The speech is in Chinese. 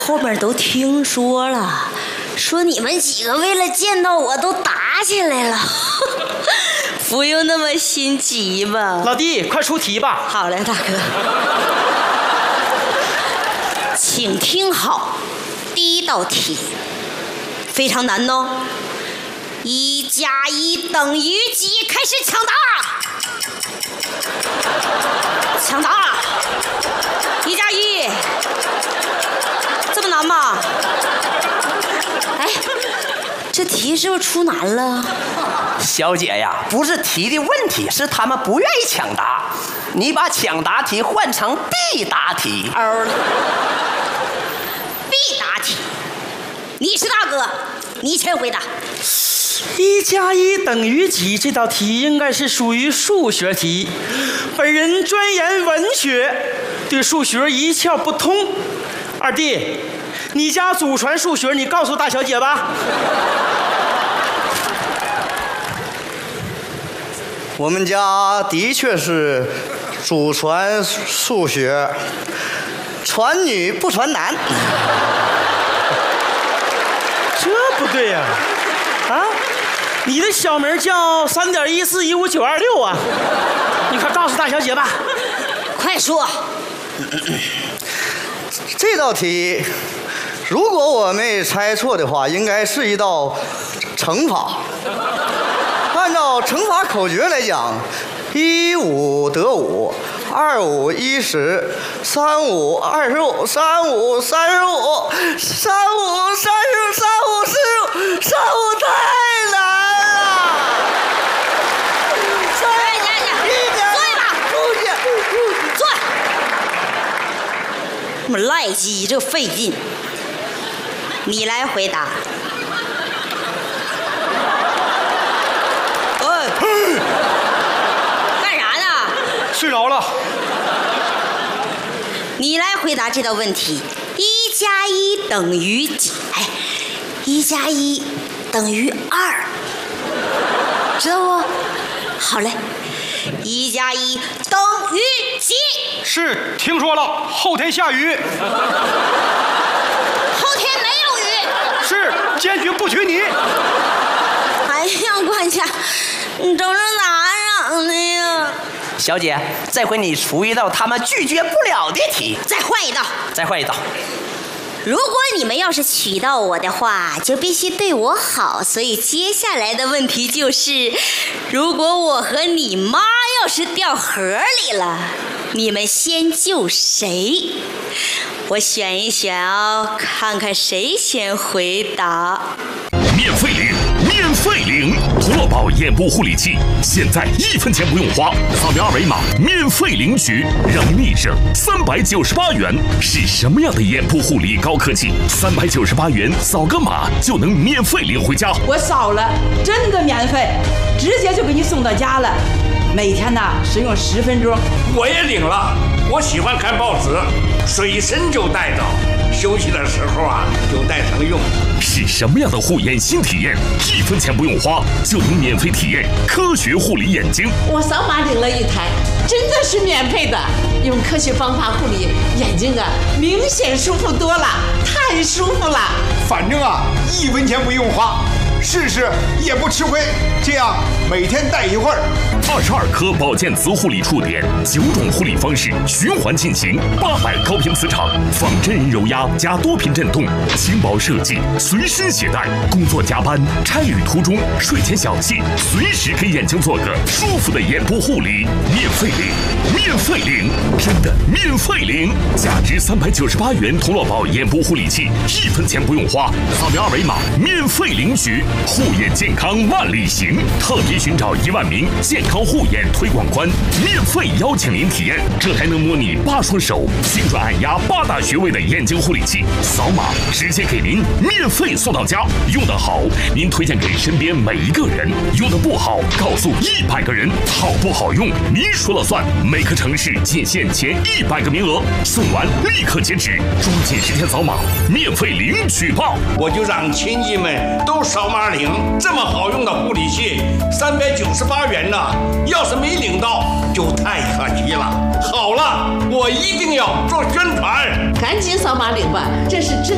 后面都听说了，说你们几个为了见到我都打起来了。不用那么心急吧。 老弟，快出题吧。 好嘞，大哥。请听好，第一道题非常难哦。1+1等于几？开始抢答！抢答！1+1，这么难吗？哎，这题是不是出难了？ 小姐呀，不是题的问题，是他们不愿意抢答。你把抢答题换成必答题。 必答题，你是大哥，你先回答。 1+1等于几？这道题应该是属于数学题。本人专研文学，对数学一窍不通。二弟，你家祖传数学，你告诉大小姐吧。 我们家的确是祖传数学，传女不传男。 这不对呀！啊，你的小名叫3.14159266啊！你快告诉大小姐吧。 快说。 这道题，如果我没猜错的话，应该是一道乘法。按照乘法口诀来讲，1×5得5，2×5 10，3×5 25，3×5 35，3×5 35，3×5 45，3×5 太难了。 坐。那么赖鸡，这费劲。你来回答。干啥呢？ 睡着了。 你来回答这道问题：1+1等于几？哎，1+1等于2，知道不？好嘞，1+1等于几？ 是，听说了，后天下雨。 后天没有雨。 是，坚决不许你。 哎呀，管家，你这是咋整的呀？ 小姐，这回你出一道他们拒绝不了的题。 再换一道。 再换一道。 如果你们要是娶到我的话，就必须对我好。所以接下来的问题就是，如果我和你妈要是掉河里了，你们先救谁？我选一选哦，看看谁先回答。 免费领，免费领！陀螺宝眼部护理器，现在1分钱不用花，扫描2维码免费领取，让你立省398元。是什么样的眼部护理高科技？398元扫个码就能免费领回家。 我扫了，真的免费，直接就给你送到家了。每天呢使用10分钟。 我也领了，我喜欢看报纸，随身就带着，休息的时候啊就带上用。 是什么样的护眼新体验？1分钱不用花就能免费体验科学护理眼睛。 我扫码领了一台，真的是免费的，用科学方法护理眼睛啊，明显舒服多了，太舒服了。 反正啊，1分钱不用花，试试也不吃亏。这样每天戴一会儿。 22颗保健磁护理触点，9种护理方式循环进行，800高频磁场，仿真人揉压加多频震动，轻薄设计，随身携带。工作加班、差旅途中、睡前小憩，随时给眼睛做个舒服的眼部护理，免费领，免费领，真的免费领！价值398元陀螺宝眼部护理器，1分钱不用花，扫描2维码免费领取。护眼健康万里行，特别寻找1万名健康护眼推广官，免费邀请您体验，这还能模拟8双手精准按压8大穴位的眼睛护理器，扫码直接给您免费送到家。用得好，您推荐给身边每一个人；用得不好，告诉100个人。好不好用，您说了算。每个城市仅限前100个名额，送完立刻截止，抓紧时间扫码，免费领取吧！ 我就让亲戚们都扫码领，这么好用的护理器，398元呢，要是没领到就太可惜了。好了，我一定要做宣传， 赶紧扫码领吧，这是真